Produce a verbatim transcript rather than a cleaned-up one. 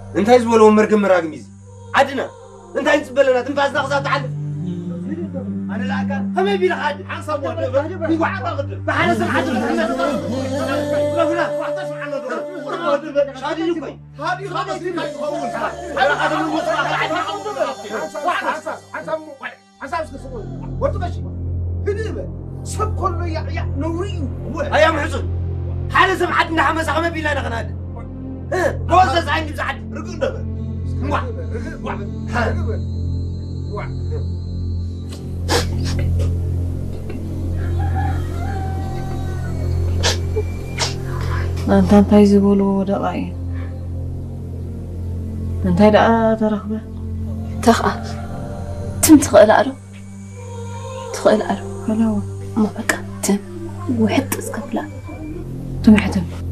أنت عايز ولا عمرك مراقميز عدنا أنت عايز تبلنا تنفاز نغزات تعلم أنا لا أكان هم يبي لحد حسب وده وعد أقدر بحال سمحت محمد ولا ولا واحد اسمع عنه ده شادي يقوي هذه خلاص ما يتخون هذا هذا المصباح عاد واحد حسب حسب حسب اسمه وتمشي هدي سب كله يا يا نورين أيام حسن حال سمحت إن حماس هم يبي لنا غناد ها بوزز عندي زعد رقنا واحد واحد واحد أنت أنت عايز يقولوا دقاي أنت هيدا ترخبه تخا تم تخيل أرو تخيل أرو هلا ما بقى تم وحط اسكفلا تم حتم